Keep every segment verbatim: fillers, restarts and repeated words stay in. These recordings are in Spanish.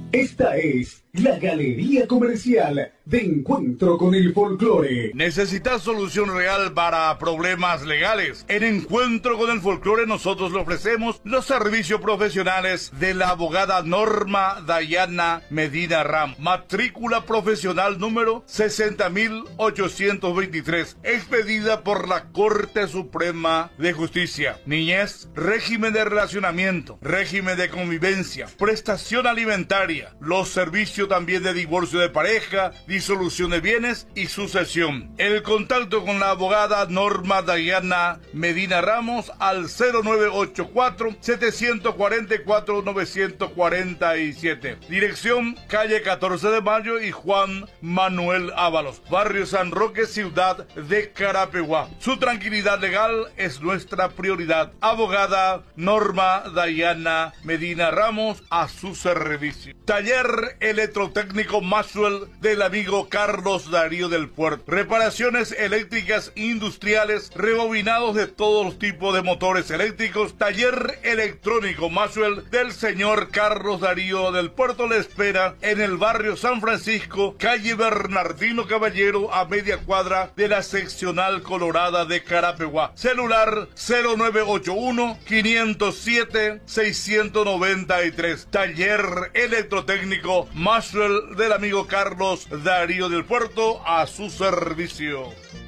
Esta es la Galería Comercial de Encuentro con el Folclore. ¿Necesitas solución real para problemas legales? En Encuentro con el Folclore nosotros le ofrecemos los servicios profesionales de la abogada Norma Dayana Medina Ram. Matrícula profesional número sesenta mil ochocientos veintitrés, expedida por la Corte Suprema de Justicia. Niñez, régimen de relacionamiento, régimen de convivencia, prestación alimentaria, los servicios también de divorcio de pareja, disolución de bienes y sucesión. El contacto con la abogada Norma Dayana Medina Ramos al cero nueve ocho cuatro, siete cuatro cuatro, nueve cuatro siete. Dirección calle catorce de mayo y Juan Manuel Ábalos, barrio San Roque, ciudad de Carapeguá. Su tranquilidad legal es nuestra prioridad. Abogada Norma Dayana Medina Ramos, a su servicio. Taller electrotécnico Maxwell del amigo Carlos Darío del Puerto. Reparaciones eléctricas industriales, rebobinados de todos los tipos de motores eléctricos. Taller electrónico Maxwell del señor Carlos Darío del Puerto le espera en el barrio San Francisco, calle Bernardino Caballero, a media cuadra de la seccional colorada de Carapeguá. Celular cero nueve ocho uno, quinientos siete, seiscientos noventa y tres. Taller electrotécnico Maxwell del amigo Carlos Darío del Puerto, a su servicio.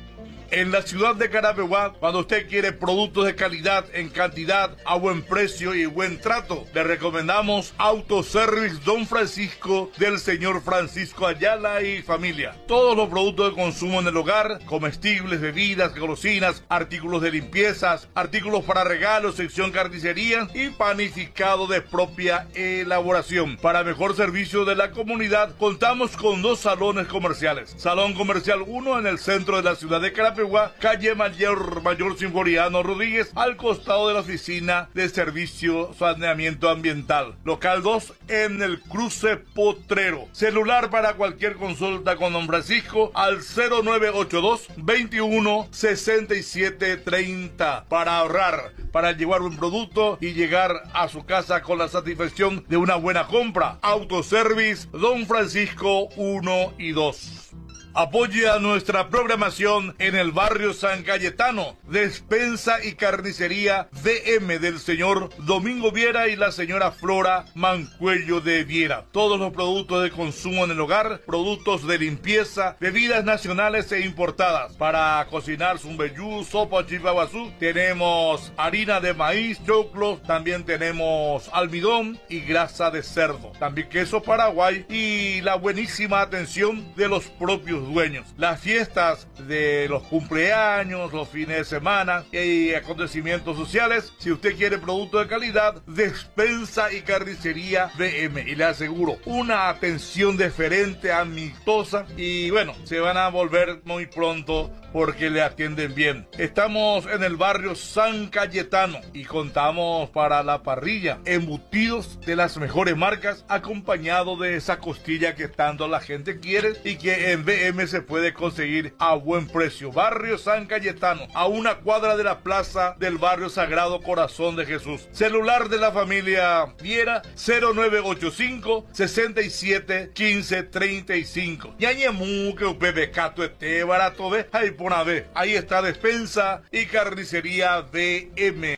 En la ciudad de Carapeguá, cuando usted quiere productos de calidad en cantidad, a buen precio y buen trato, le recomendamos Autoservice Don Francisco del señor Francisco Ayala y familia. Todos los productos de consumo en el hogar, comestibles, bebidas, golosinas, artículos de limpiezas, artículos para regalos, sección carnicería y panificado de propia elaboración. Para mejor servicio de la comunidad, contamos con dos salones comerciales. Salón Comercial uno en el centro de la ciudad de Carapeguá, calle Mayor, Mayor Sinforiano Rodríguez, al costado de la oficina de servicio saneamiento ambiental. Local dos en el cruce Potrero. Celular para cualquier consulta con don Francisco al cero nueve ocho dos, veintiuno, sesenta y siete, treinta. Para ahorrar, para llevar un producto y llegar a su casa con la satisfacción de una buena compra. Autoservice Don Francisco uno y dos. Apoya nuestra programación en el barrio San Cayetano. Despensa y carnicería D M del señor Domingo Viera y la señora Flora Mancuello de Viera. Todos los productos de consumo en el hogar, productos de limpieza, bebidas nacionales e importadas. Para cocinar zumbeyú, sopa chipaguazú, tenemos harina de maíz, choclo, también tenemos almidón y grasa de cerdo. También queso Paraguay y la buenísima atención de los propios dueños. Las fiestas de los cumpleaños, los fines de semana y acontecimientos sociales, si usted quiere producto de calidad, despensa y carnicería D M, y le aseguro una atención deferente, amistosa, y bueno, se van a volver muy pronto porque le atienden bien. Estamos en el barrio San Cayetano y contamos para la parrilla embutidos de las mejores marcas, acompañado de esa costilla que tanto la gente quiere y que en B M se puede conseguir a buen precio. Barrio San Cayetano, a una cuadra de la plaza del barrio Sagrado Corazón de Jesús. Celular de la familia Viera cero nueve ocho cinco, sesenta y siete, quince, treinta y cinco. Ñañemú que upebecato este barato ve, ahí por una vez. Ahí está despensa y carnicería D M.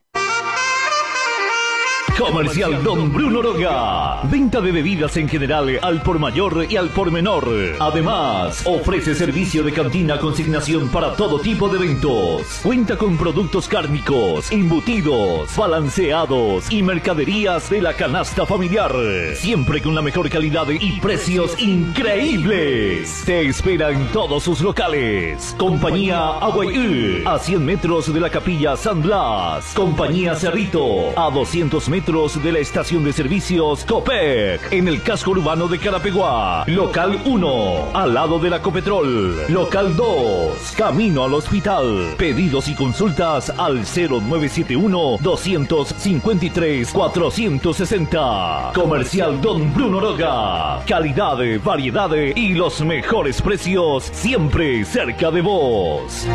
Comercial Don Bruno Roga. Venta de bebidas en general al por mayor y al por menor. Además, ofrece servicio de cantina consignación para todo tipo de eventos. Cuenta con productos cárnicos, embutidos, balanceados y mercaderías de la canasta familiar. Siempre con la mejor calidad y precios increíbles. Te espera en todos sus locales. Compañía Aguayú, a cien metros de la capilla San Blas. Compañía Cerrito, a doscientos metros de la estación de servicios Copec, en el casco urbano de Carapeguá. Local uno, al lado de la Copetrol. Local dos, camino al hospital. Pedidos y consultas al cero nueve siete uno, dos cinco tres, cuatro seis cero. Comercial Don Bruno Roga. Calidad, variedad y los mejores precios siempre cerca de vos.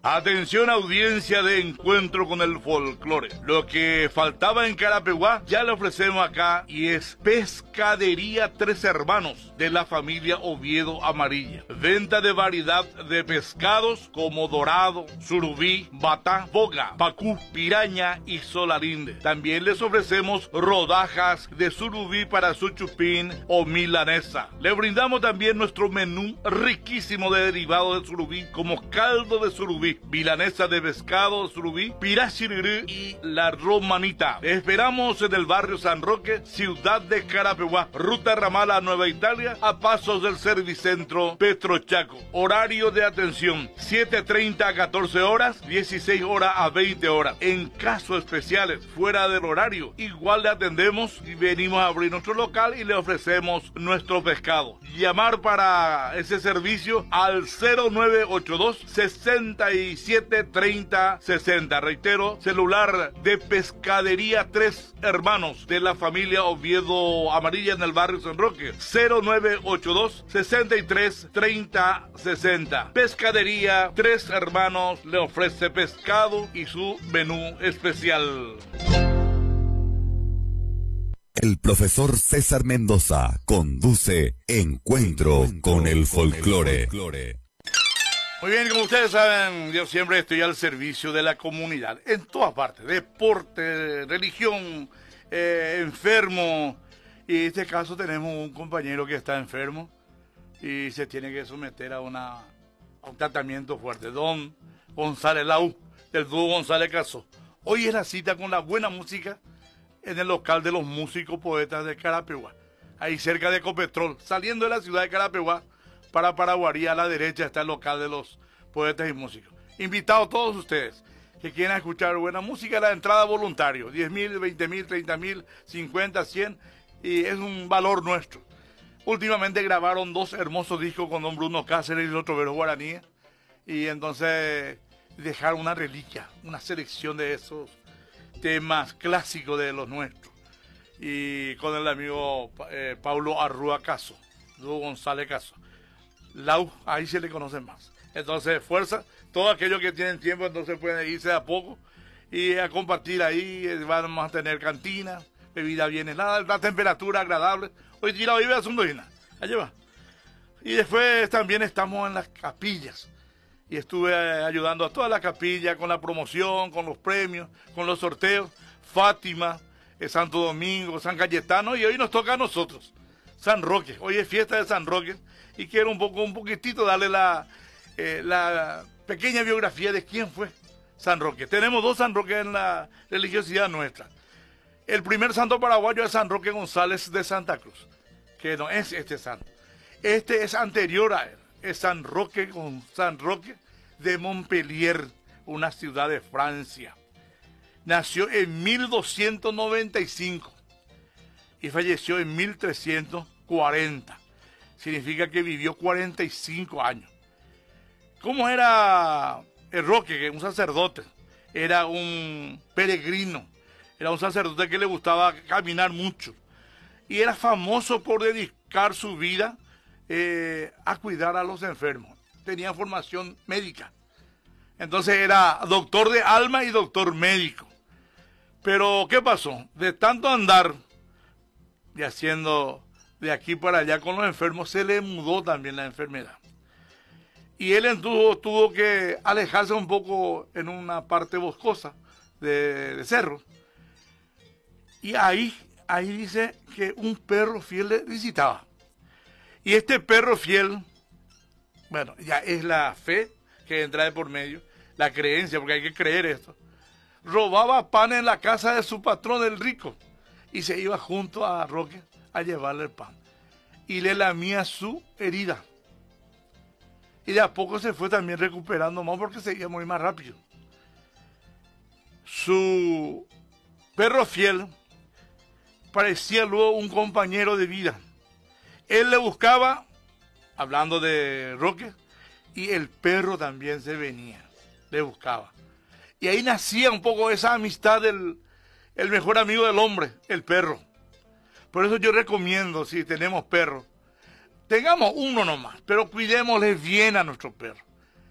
Atención audiencia de Encuentro con el Folclore. Lo que faltaba en Carapeguá ya le ofrecemos acá y es Pescadería Tres Hermanos de la familia Oviedo Amarilla. Venta de variedad de pescados como dorado, surubí, batá, boga, pacú, piraña y solarinde. También les ofrecemos rodajas de surubí para su chupín o milanesa. Le brindamos también nuestro menú riquísimo de derivados de surubí como caldo de surubí, milanesa de pescado, surubí, pirachiriri y la romanita. Esperamos en el barrio San Roque, ciudad de Carapeguá, ruta ramal a Nueva Italia, a pasos del Servicentro Petrochaco. Horario de atención, siete treinta a catorce horas, dieciséis horas a veinte horas. En casos especiales, fuera del horario, igual le atendemos y venimos a abrir nuestro local y le ofrecemos nuestro pescado. Llamar para ese servicio al cero nueve ocho dos, sesenta y siete treinta sesenta. Reitero, celular de Pescadería Tres Hermanos de la familia Oviedo Amarilla en el barrio San Roque. cero nueve ocho dos, sesenta y tres treinta sesenta. Pescadería Tres Hermanos le ofrece pescado y su menú especial. El profesor César Mendoza conduce Encuentro con el Folclore. Muy bien, como ustedes saben, yo siempre estoy al servicio de la comunidad, en todas partes, deporte, religión, eh, enfermo, y en este caso tenemos un compañero que está enfermo y se tiene que someter a, una, a un tratamiento fuerte, don González Lau, del dúo González Caso. Hoy es la cita con la buena música en el local de los músicos poetas de Carapeguá, ahí cerca de Ecopetrol, saliendo de la ciudad de Carapeguá, para Paraguarí, a la derecha está el local de los poetas y músicos. Invitados todos ustedes que quieran escuchar buena música, la entrada voluntario, diez mil, veinte mil, treinta mil, cincuenta, cien, y es un valor nuestro. Últimamente grabaron dos hermosos discos con don Bruno Cáceres y los Troveros Guaraníes, y entonces dejaron una reliquia, una selección de esos temas clásicos de los nuestros, y con el amigo eh, Paulo Arrua Caso, Dúo González Caso. Lau, ahí se le conoce más. Entonces, fuerza, todos aquellos que tienen tiempo, entonces pueden irse a poco y a compartir ahí. Vamos a tener cantina, bebida bien helada, la temperatura agradable. Hoy tira hoy ve asunto y nada, allá va. Y después también estamos en las capillas. Y estuve ayudando a toda la capilla con la promoción, con los premios, con los sorteos. Fátima, eh, Santo Domingo, San Cayetano, y hoy nos toca a nosotros. San Roque, hoy es fiesta de San Roque. Y quiero un poco, un poquitito darle la, eh, la pequeña biografía de quién fue San Roque. Tenemos dos San Roque en la religiosidad nuestra. El primer santo paraguayo es San Roque González de Santa Cruz, que no es este santo. Este es anterior a él, es San Roque, con San Roque de Montpellier, una ciudad de Francia. Nació en mil doscientos noventa y cinco y falleció en mil trescientos cuarenta. Significa que vivió cuarenta y cinco años. ¿Cómo era el Roque? Un sacerdote. Era un peregrino. Era un sacerdote que le gustaba caminar mucho. Y era famoso por dedicar su vida eh, a cuidar a los enfermos. Tenía formación médica. Entonces era doctor de alma y doctor médico. Pero, ¿qué pasó? De tanto andar y haciendo de aquí para allá con los enfermos, se le mudó también la enfermedad. Y él entonces tuvo que alejarse un poco en una parte boscosa de, de cerro. Y ahí, ahí dice que un perro fiel le visitaba. Y este perro fiel, bueno, ya es la fe que entra de por medio, la creencia, porque hay que creer esto. Robaba pan en la casa de su patrón, el rico, y se iba junto a Roque a llevarle el pan. Y le lamía su herida. Y de a poco se fue también recuperando más porque seguía muy más rápido. Su perro fiel parecía luego un compañero de vida. Él le buscaba, hablando de Roque, y el perro también se venía, le buscaba. Y ahí nacía un poco esa amistad del el mejor amigo del hombre, el perro. Por eso yo recomiendo, si tenemos perros, tengamos uno nomás, pero cuidémosle bien a nuestro perro.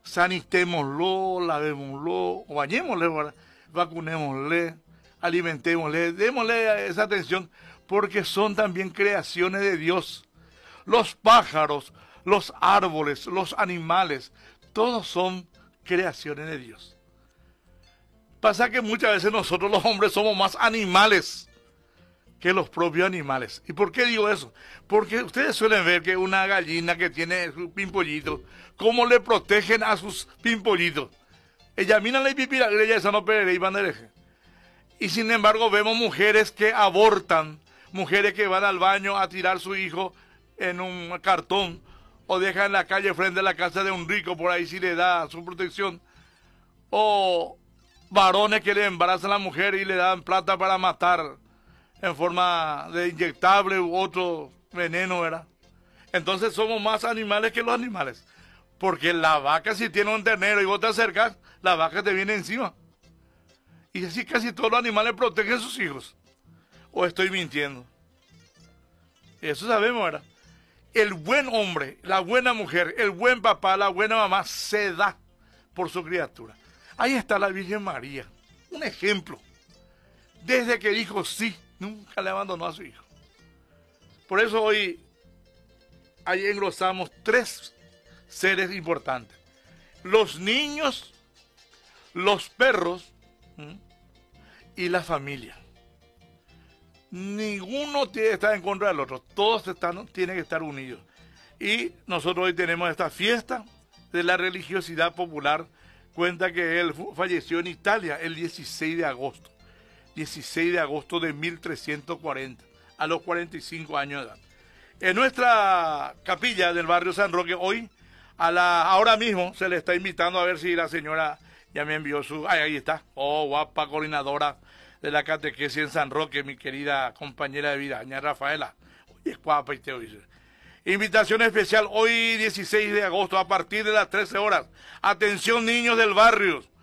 sanitémoslo, lavémoslo, bañémosle, ¿verdad? Vacunémosle, alimentémosle, démosle esa atención, porque son también creaciones de Dios. Los pájaros, los árboles, los animales, todos son creaciones de Dios. Pasa que muchas veces nosotros los hombres somos más animales que los propios animales. ¿Y por qué digo eso? Porque ustedes suelen ver que una gallina que tiene sus pimpollitos, ¿cómo le protegen a sus pimpollitos? Ella mina la pipira, ella esa no perderé y bandereje. Y sin embargo vemos mujeres que abortan, mujeres que van al baño a tirar su hijo en un cartón, o dejan en la calle frente a la casa de un rico, por ahí si le da su protección, o varones que le embarazan a la mujer y le dan plata para matar en forma de inyectable u otro veneno, ¿verdad? Entonces somos más animales que los animales, porque la vaca, si tiene un ternero y vos te acercas, la vaca te viene encima. Y así casi todos los animales protegen a sus hijos. ¿O estoy mintiendo? Eso sabemos, ¿verdad? El buen hombre, la buena mujer, el buen papá, la buena mamá se da por su criatura. Ahí está la Virgen María, un ejemplo. Desde que dijo sí, nunca le abandonó a su hijo. Por eso hoy ahí englosamos tres seres importantes: los niños, los perros, ¿m? y la familia. Ninguno tiene que estar en contra del otro, todos están, tienen que estar unidos. Y nosotros hoy tenemos esta fiesta de la religiosidad popular. Cuenta que él falleció en Italia el dieciséis de agosto. dieciséis de agosto de mil trescientos cuarenta, a los cuarenta y cinco años de edad. En nuestra capilla del barrio San Roque, hoy, a la, ahora mismo, se le está invitando a ver si la señora ya me envió su... Ay, ahí está. Oh, guapa coordinadora de la catequesis en San Roque, mi querida compañera de vida, doña Rafaela. Oye, es guapa y te oye. Invitación especial hoy dieciséis de agosto a partir de las trece horas. Atención niños del barrio.